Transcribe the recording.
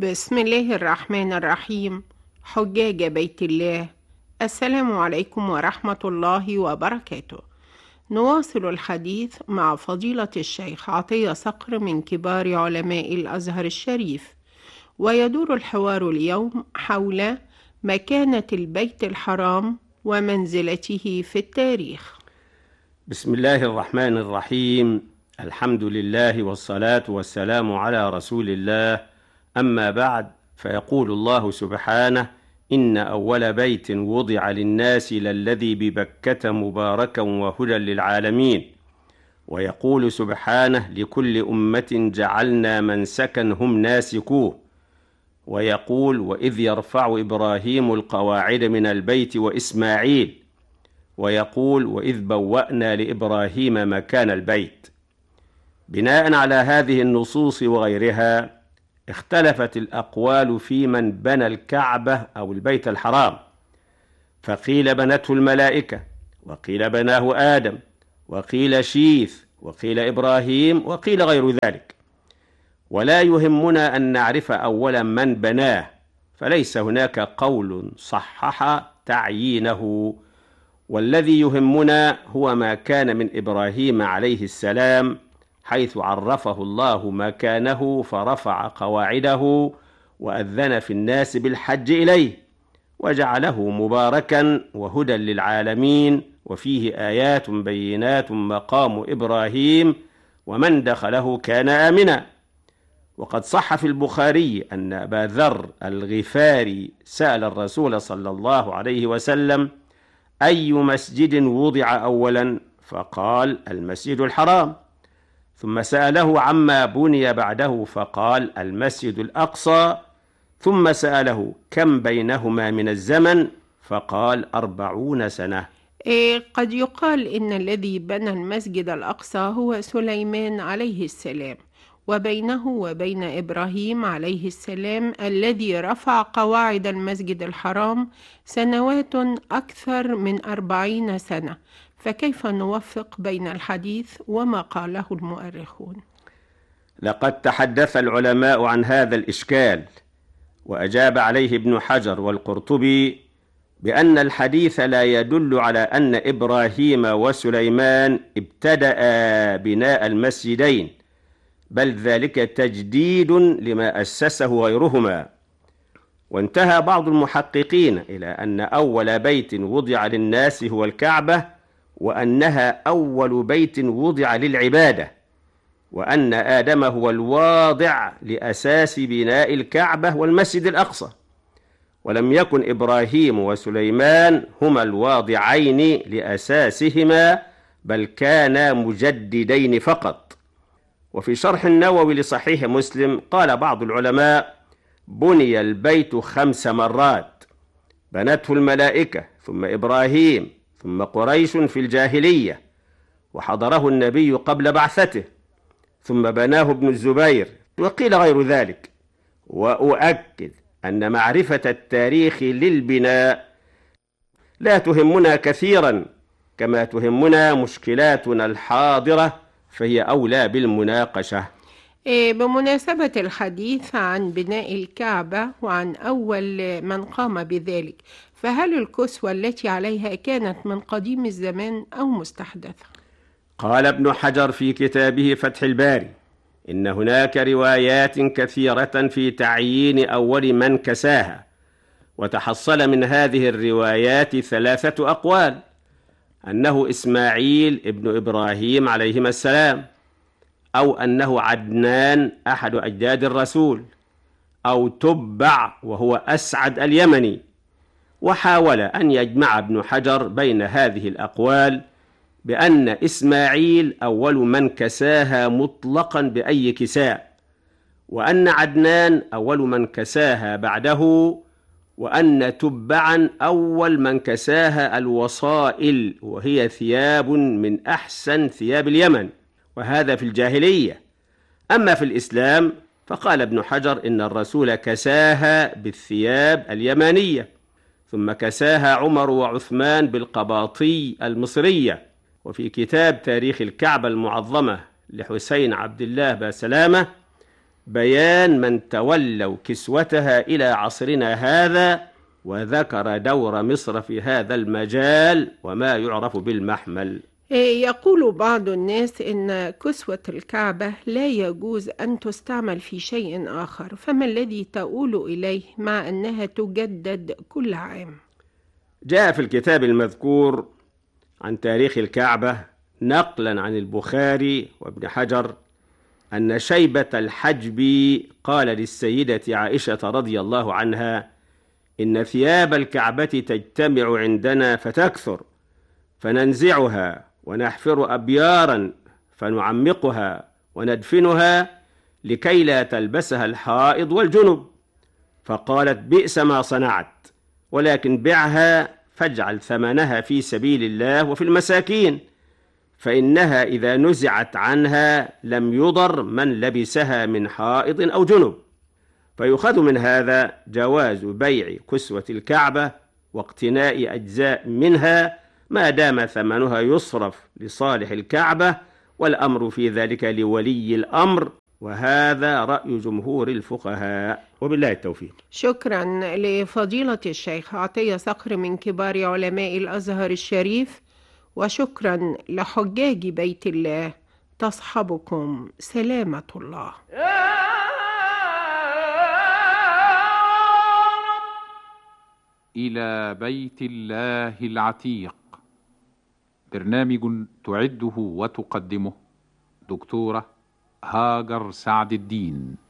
بسم الله الرحمن الرحيم. حجاج بيت الله، السلام عليكم ورحمة الله وبركاته. نواصل الحديث مع فضيلة الشيخ عطية صقر من كبار علماء الأزهر الشريف، ويدور الحوار اليوم حول مكانة البيت الحرام ومنزلته في التاريخ. بسم الله الرحمن الرحيم. الحمد لله والصلاة والسلام على رسول الله. أما بعد، فيقول الله سبحانه: إن أول بيت وضع للناس للذي ببكة مباركا وهدى للعالمين. ويقول سبحانه: لكل أمة جعلنا منسكا هم ناسكوه. ويقول: وإذ يرفع إبراهيم القواعد من البيت وإسماعيل. ويقول: وإذ بوأنا لإبراهيم مكان البيت. بناء على هذه النصوص وغيرها، اختلفت الأقوال في من بنى الكعبة أو البيت الحرام، فقيل بنته الملائكة، وقيل بناه آدم، وقيل شيث، وقيل إبراهيم، وقيل غير ذلك. ولا يهمنا أن نعرف أولا من بناه، فليس هناك قول صحح تعيينه، والذي يهمنا هو ما كان من إبراهيم عليه السلام، حيث عرفه الله مكانه فرفع قواعده وأذن في الناس بالحج إليه، وجعله مباركا وهدى للعالمين، وفيه آيات بينات مقام إبراهيم ومن دخله كان آمنا. وقد صح في البخاري أن أبا ذر الغفاري سأل الرسول صلى الله عليه وسلم: أي مسجد وضع أولا؟ فقال: المسجد الحرام. ثم سأله عما بني بعده، فقال: المسجد الأقصى. ثم سأله: كم بينهما من الزمن؟ فقال: 40 سنة. قد يقال إن الذي بنى المسجد الأقصى هو سليمان عليه السلام، وبينه وبين إبراهيم عليه السلام الذي رفع قواعد المسجد الحرام سنوات أكثر من 40 سنة، فكيف نوفق بين الحديث وما قاله المؤرخون؟ لقد تحدث العلماء عن هذا الإشكال، وأجاب عليه ابن حجر والقرطبي بأن الحديث لا يدل على أن إبراهيم وسليمان ابتدأ بناء المسجدين، بل ذلك تجديد لما أسسه غيرهما. وانتهى بعض المحققين إلى أن أول بيت وضع للناس هو الكعبة، وأنها أول بيت وضع للعبادة، وأن آدم هو الواضع لأساس بناء الكعبة والمسجد الأقصى، ولم يكن إبراهيم وسليمان هما الواضعين لأساسهما، بل كانا مجددين فقط. وفي شرح النووي لصحيح مسلم قال بعض العلماء: بني البيت 5 مرات، بنته الملائكة، ثم إبراهيم، ثم قريش في الجاهلية، وحضره النبي قبل بعثته، ثم بناه ابن الزبير، وقيل غير ذلك. وأؤكد أن معرفة التاريخ للبناء لا تهمنا كثيرا كما تهمنا مشكلاتنا الحاضرة، فهي أولى بالمناقشة. بمناسبة الحديث عن بناء الكعبة وعن أول من قام بذلك، فهل الكسوة التي عليها كانت من قديم الزمان أو مستحدثة؟ قال ابن حجر في كتابه فتح الباري: إن هناك روايات كثيرة في تعيين أول من كساها، وتحصل من هذه الروايات 3 أقوال: أنه إسماعيل ابن إبراهيم عليهما السلام، أو أنه عدنان أحد أجداد الرسول، أو تبع وهو أسعد اليمني. وحاول أن يجمع ابن حجر بين هذه الأقوال بأن إسماعيل أول من كساها مطلقا بأي كساء، وأن عدنان أول من كساها بعده، وأن تبعا أول من كساها الوصائل، وهي ثياب من أحسن ثياب اليمن، وهذا في الجاهلية. أما في الإسلام فقال ابن حجر إن الرسول كساها بالثياب اليمانية، ثم كساها عمر وعثمان بالقباطي المصرية. وفي كتاب تاريخ الكعبة المعظمة لحسين عبد الله باسلامة بيان من تولوا كسوتها إلى عصرنا هذا، وذكر دور مصر في هذا المجال وما يعرف بالمحمل. يقول بعض الناس إن كسوة الكعبة لا يجوز أن تستعمل في شيء آخر، فما الذي تؤول إليه مع أنها تجدد كل عام؟ جاء في الكتاب المذكور عن تاريخ الكعبة نقلا عن البخاري وابن حجر أن شيبة الحجبي قال للسيدة عائشة رضي الله عنها: إن ثياب الكعبة تجتمع عندنا فتكثر، فننزعها ونحفر أبيارا فنعمقها وندفنها لكي لا تلبسها الحائض والجنب. فقالت: بئس ما صنعت، ولكن بعها فاجعل ثمنها في سبيل الله وفي المساكين، فإنها إذا نزعت عنها لم يضر من لبسها من حائض أو جنب. فيؤخذ من هذا جواز بيع كسوة الكعبة واقتناء أجزاء منها ما دام ثمنها يصرف لصالح الكعبة، والأمر في ذلك لولي الأمر، وهذا رأي جمهور الفقهاء، وبالله التوفيق. شكرا لفضيلة الشيخ عطية صقر من كبار علماء الأزهر الشريف، وشكرا لحجاج بيت الله. تصحبكم سلامة الله. إلى بيت الله العتيق، برنامج تعده وتقدمه دكتورة هاجر سعد الدين.